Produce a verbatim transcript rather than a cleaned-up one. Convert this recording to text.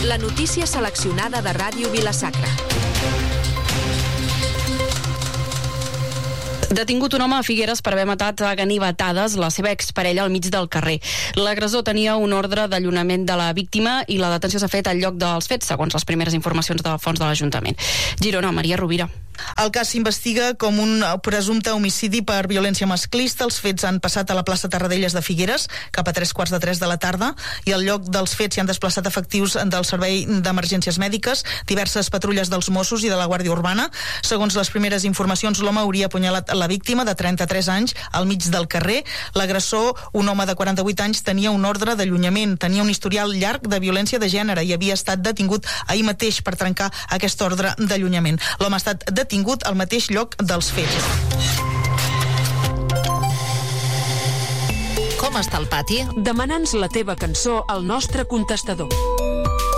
La notícia seleccionada de Ràdio Vila-sacra. Detingut un home a Figueres per haver matat a ganivetades la seva exparella al mig del carrer. L'agressor tenia un ordre d'allunament de la víctima i la detenció s'ha fet al lloc dels fets, segons les primeres informacions de fons de l'Ajuntament. Girona, Maria Rovira. El cas s'investiga com un presumpte homicidi per violència masclista. Els fets han passat a la plaça Tarradellas de Figueres cap a tres quarts de tres de la tarda i al lloc dels fets s'hi han desplaçat efectius del Servei d'Emergències Mèdiques, diverses patrulles dels Mossos i de la Guàrdia Urbana. Segons les primeres informacions, l'home hauria apunyalat la víctima de trenta-tres anys al mig del carrer. L'agressor, un home de quaranta-vuit anys, tenia un ordre d'allunyament, tenia un historial llarg de violència de gènere i havia estat detingut ahir mateix per trencar aquest ordre d'allunyament. L'home ha estat detingut al mateix lloc dels fets. Com està el pati? Demana'ns la teva cançó al nostre contestador.